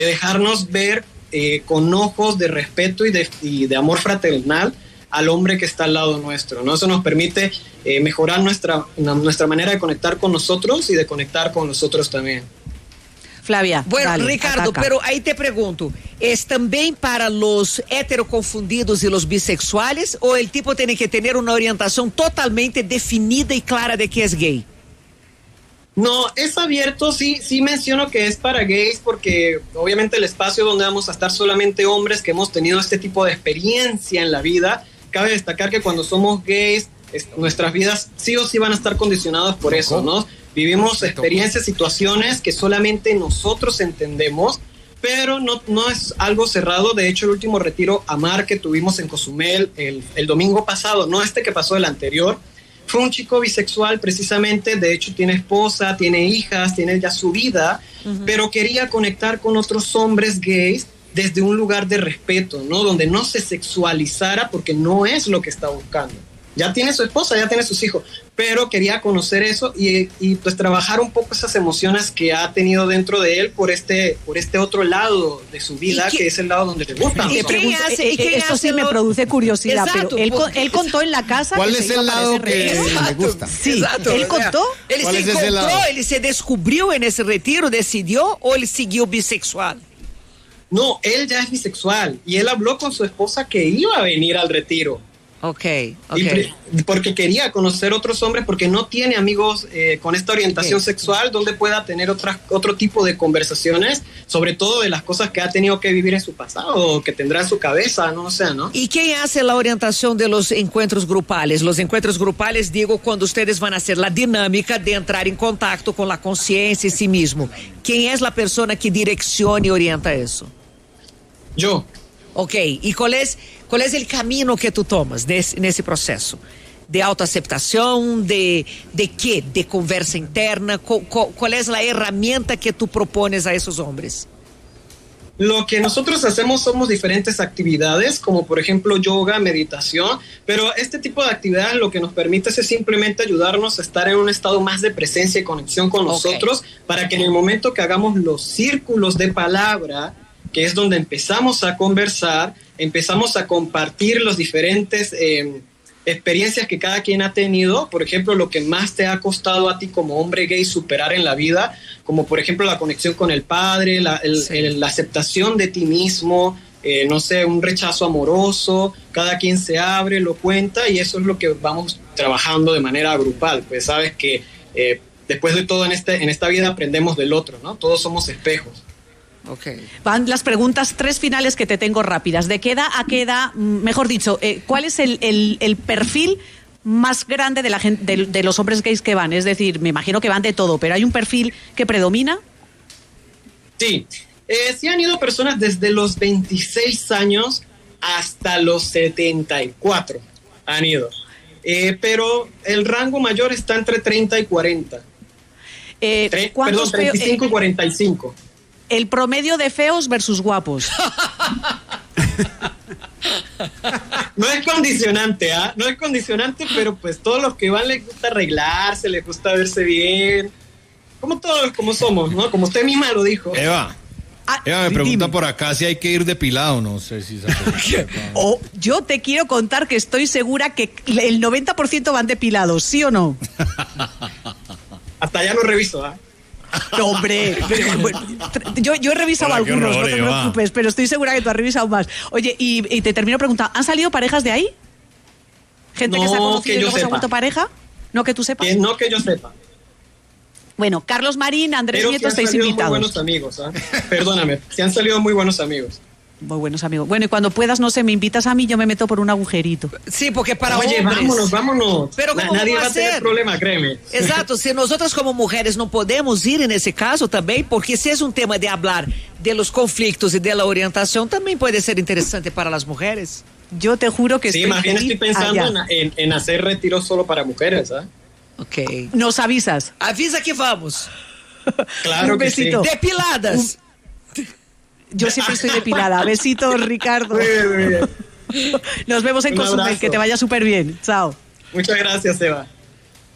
dejarnos ver con ojos de respeto y de amor fraternal al hombre que está al lado nuestro, ¿no? Eso nos permite mejorar nuestra manera de conectar con nosotros y de conectar con los otros también. Flavia. Bueno, dale, Ricardo, ataca. pero ahí te pregunto, ¿es también para los heteroconfundidos y los bisexuales o el tipo tiene que tener una orientación totalmente definida y clara de que es gay? No, es abierto, sí menciono que es para gays porque obviamente el espacio donde vamos a estar solamente hombres que hemos tenido este tipo de experiencia en la vida. Cabe destacar que cuando somos gays, nuestras vidas sí o sí van a estar condicionadas por eso, ¿no? Vivimos experiencias, situaciones que solamente nosotros entendemos, pero no es algo cerrado. De hecho, el último retiro Amar que tuvimos en Cozumel el domingo pasado, no este que pasó, el anterior, fue un chico bisexual precisamente. De hecho, tiene esposa, tiene hijas, tiene ya su vida, pero quería conectar con otros hombres gays desde un lugar de respeto, ¿no? Donde no se sexualizara porque no es lo que está buscando. Ya tiene su esposa, ya tiene sus hijos, pero quería conocer eso y pues trabajar un poco esas emociones que ha tenido dentro de él por este otro lado de su vida, que es el lado donde le gusta. Esto sí me produce curiosidad. Exacto, pero él contó en la casa. ¿Cuál que es se iba el a lado parecer que rey. le gusta? Sí, Exacto, él contó. Él ¿Cuál se es ese encontró, lado? él se descubrió en ese retiro, decidió o él siguió bisexual. No, él ya es bisexual y él habló con su esposa que iba a venir al retiro. Ok. Porque quería conocer otros hombres, porque no tiene amigos con esta orientación Ok. sexual donde pueda tener otro tipo de conversaciones, sobre todo de las cosas que ha tenido que vivir en su pasado o que tendrá en su cabeza, no sé, ¿no? ¿Y quién hace la orientación de los encuentros grupales? Los encuentros grupales, digo, cuando ustedes van a hacer la dinámica de entrar en contacto con la conciencia y sí mismo. ¿Quién es la persona que direcciona y orienta eso? Yo. Ok, ¿y cuál es el camino que tú tomas en ese proceso? ¿De autoaceptación? ¿De qué? ¿De conversa interna? ¿Cuál es la herramienta que tú propones a esos hombres? Lo que nosotros hacemos somos diferentes actividades, como por ejemplo yoga, meditación, pero este tipo de actividades lo que nos permite es simplemente ayudarnos a estar en un estado más de presencia y conexión con nosotros, para que en el momento que hagamos los círculos de palabra, que es donde empezamos a conversar, empezamos a compartir los diferentes experiencias que cada quien ha tenido. Por ejemplo, lo que más te ha costado a ti como hombre gay superar en la vida, como por ejemplo la conexión con el padre, la aceptación de ti mismo, no sé, un rechazo amoroso. Cada quien se abre, lo cuenta, y eso es lo que vamos trabajando de manera grupal. Pues sabes que después de todo en esta vida aprendemos del otro, ¿no? Todos somos espejos. Okay. Van las preguntas 3 finales que te tengo rápidas. ¿De qué edad a qué edad, mejor dicho, cuál es el perfil más grande de la gente, de los hombres gays que van? Es decir, me imagino que van de todo, pero ¿hay un perfil que predomina? Sí, sí han ido personas desde los 26 años hasta los 74 han ido. Pero el rango mayor está entre 30 y 40. Perdón, 35 y 45. El promedio de feos versus guapos. No es condicionante, ¿ah? No es condicionante, pero pues todos los que van les gusta arreglarse, les gusta verse bien. Como todos, como somos, ¿no? Como usted misma lo dijo. Eva me pregunta por acá si hay que ir depilado, no sé si Yo te quiero contar que estoy segura que el 90% van depilados, ¿sí o no? Hasta ya lo reviso, ¿ah? No, hombre, yo he revisado Hola, qué algunos, horror, no te Eva. preocupes, pero estoy segura que tú has revisado más. Oye, y te termino preguntando, ¿han salido parejas de ahí? ¿Gente que se ha No, conocido que y yo luego se ha sepa. vuelto pareja? ¿No que tú sepas? No que yo sepa. Bueno, Carlos Marín, Andrés Pero Nieto, sí han estáis salido invitados. muy buenos amigos, ¿ah? Perdóname, sí han salido muy buenos amigos. Muy buenos amigos. Bueno, y cuando puedas, no sé, me invitas a mí, yo me meto por un agujerito. Sí, porque para Oye, hombres... vámonos. Pero ¿cómo nadie vamos va a a tener hacer? problema, créeme. Exacto, si nosotras como mujeres no podemos ir en ese caso también, porque si es un tema de hablar de los conflictos y de la orientación, también puede ser interesante para las mujeres. Yo te juro que Sí, estoy más bien feliz estoy pensando allá. en hacer retiros solo para mujeres, ¿ah? Ok. Nos avisas. Avisa que vamos. Claro Un que sí. besito. Depiladas. Yo siempre estoy depilada. Besitos, Ricardo. Muy bien, muy bien. Nos vemos en Un Cozumel, abrazo. que te vaya súper bien. Chao. Muchas gracias, Eva.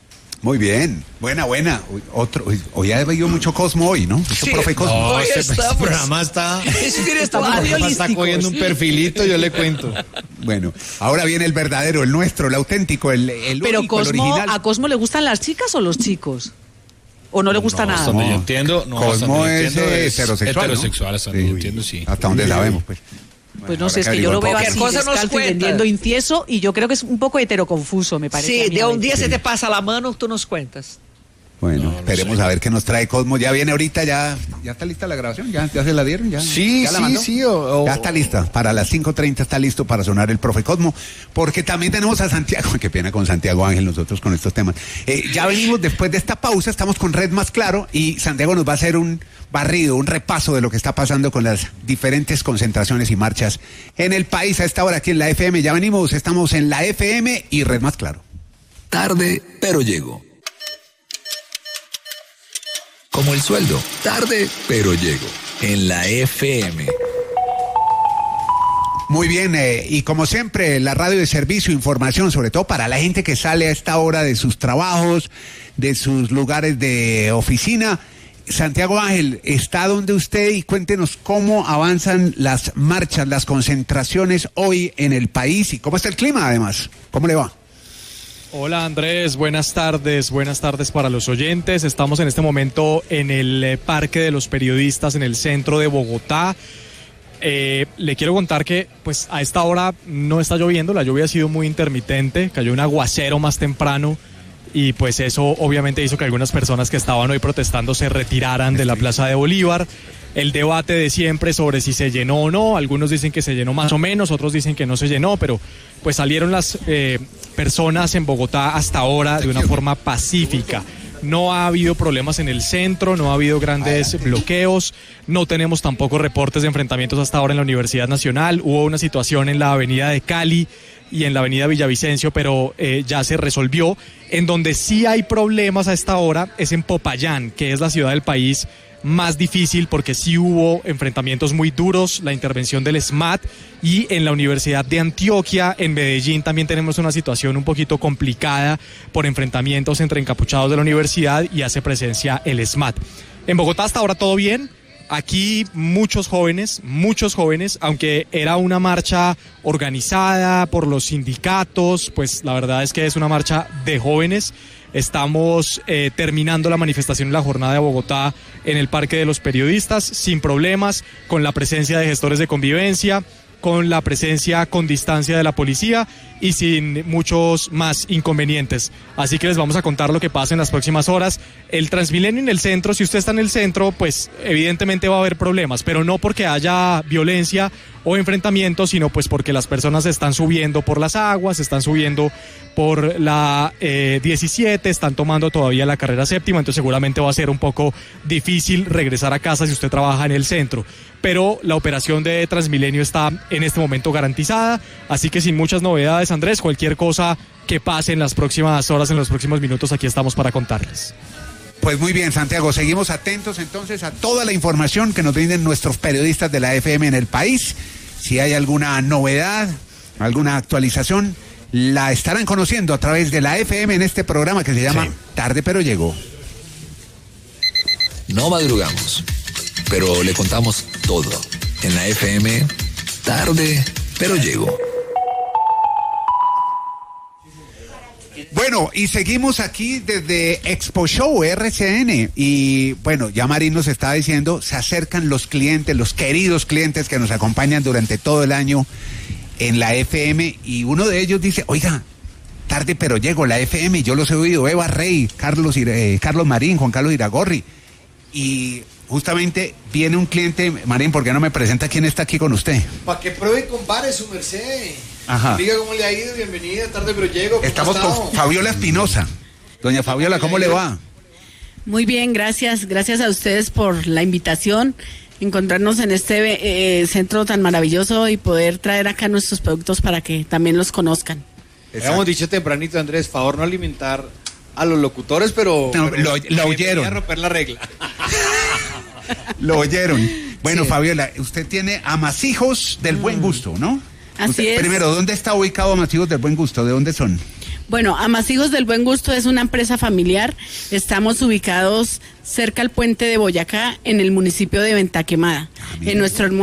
Muy bien, buena. Hoy ha habido mucho Cosmo hoy, ¿no? Mucho profe Cosmo. No, este programa está cogiendo un perfilito, yo le cuento. Bueno, ahora viene el verdadero, el nuestro, el auténtico, el Pero único, el Cosmo, original. ¿a Cosmo le gustan las chicas o los chicos? ¿O no le gusta nada? Hasta donde yo entiendo, Cosmo es heterosexual, ¿no? Heterosexual, hasta donde yo entiendo, sí. Hasta donde sabemos, pues. Pues no sé, es que yo lo veo así, cosa nos descalzo y cuenta. vendiendo incienso, y yo creo que es un poco heteroconfuso, me parece. Sí, a mí, de a un día veces. se te pasa la mano, tú nos cuentas. Bueno, No esperemos sé. a ver qué nos trae Cosmo. Ya viene ahorita, ya está lista la grabación, ya se la dieron, ya. Sí, ¿Ya la mandó? sí. Ya está lista, para las 5:30 está listo para sonar el profe Cosmo, porque también tenemos a Santiago, qué pena con Santiago Ángel nosotros con estos temas. Ya venimos después de esta pausa, estamos con Red Más Claro y Santiago nos va a hacer un barrido, un repaso de lo que está pasando con las diferentes concentraciones y marchas en el país a esta hora aquí en la FM. Ya venimos, estamos en la FM y Red Más Claro. Tarde, pero llego. Como el sueldo, tarde, pero llego. En la FM. Muy bien, y como siempre, la radio de servicio, información, sobre todo para la gente que sale a esta hora de sus trabajos, de sus lugares de oficina. Santiago Ángel, está donde usted y cuéntenos cómo avanzan las marchas, las concentraciones hoy en el país y cómo está el clima además. ¿Cómo le va? Hola Andrés, buenas tardes para los oyentes. Estamos en este momento en el Parque de los Periodistas en el centro de Bogotá. Le quiero contar que pues a esta hora no está lloviendo, la lluvia ha sido muy intermitente, cayó un aguacero más temprano y pues eso obviamente hizo que algunas personas que estaban hoy protestando se retiraran de la Plaza de Bolívar. El debate de siempre sobre si se llenó o no, algunos dicen que se llenó más o menos, otros dicen que no se llenó, pero pues salieron las personas en Bogotá hasta ahora de una forma pacífica. No ha habido problemas en el centro, no ha habido grandes bloqueos, no tenemos tampoco reportes de enfrentamientos hasta ahora en la Universidad Nacional. Hubo una situación en la avenida de Cali y en la avenida Villavicencio, pero ya se resolvió. En donde sí hay problemas a esta hora es en Popayán, que es la ciudad del país más difícil porque sí hubo enfrentamientos muy duros, la intervención del SMAT, y en la Universidad de Antioquia, en Medellín, también tenemos una situación un poquito complicada por enfrentamientos entre encapuchados de la universidad y hace presencia el SMAT. En Bogotá hasta ahora todo bien. Aquí muchos jóvenes, aunque era una marcha organizada por los sindicatos, pues la verdad es que es una marcha de jóvenes. Estamos terminando la manifestación en la jornada de Bogotá en el Parque de los Periodistas sin problemas, con la presencia de gestores de convivencia, con la presencia con distancia de la policía y sin muchos más inconvenientes. Así que les vamos a contar lo que pasa en las próximas horas. El Transmilenio en el centro, si usted está en el centro, pues evidentemente va a haber problemas, pero no porque haya violencia o enfrentamientos, sino pues porque las personas están subiendo por las aguas, están subiendo por la 17, están tomando todavía la carrera séptima, entonces seguramente va a ser un poco difícil regresar a casa si usted trabaja en el centro. Pero la operación de Transmilenio está en este momento garantizada, así que sin muchas novedades, Andrés, cualquier cosa que pase en las próximas horas, en los próximos minutos, aquí estamos para contarles. Pues muy bien, Santiago, seguimos atentos entonces a toda la información que nos brinden nuestros periodistas de la FM en el país. Si hay alguna novedad, alguna actualización, la estarán conociendo a través de la FM en este programa que se llama Tarde pero Llego. No madrugamos, pero le contamos todo. En la FM, tarde, pero llego. Bueno, y seguimos aquí desde Expo Show RCN y bueno, ya Marín nos está diciendo, se acercan los clientes, los queridos clientes que nos acompañan durante todo el año en la FM y uno de ellos dice, oiga, tarde pero llego, la FM, yo los he oído, Eva Rey, Carlos Marín, Juan Carlos Iragorri, y justamente viene un cliente, Marín, ¿por qué no me presenta quién está aquí con usted? Para que pruebe y compare su merced. Ajá. Diga cómo le ha ido, bienvenida, tarde pero llego. Estamos con Fabiola Espinosa. Doña Fabiola, ¿cómo le va? Muy bien, gracias a ustedes por la invitación, encontrarnos en este centro tan maravilloso y poder traer acá nuestros productos para que también los conozcan. Habíamos dicho tempranito, Andrés, favor no alimentar a los locutores, pero... No, lo oyeron. A romper la regla. Lo oyeron. Bueno, Sí. Fabiola, usted tiene Amasijos del Buen Gusto, ¿no? Así Usted, es. primero, ¿dónde está ubicado Amasijos del Buen Gusto? ¿De dónde son? Bueno, Amasijos del Buen Gusto es una empresa familiar. Estamos ubicados cerca al puente de Boyacá, en el municipio de Ventaquemada. En nuestro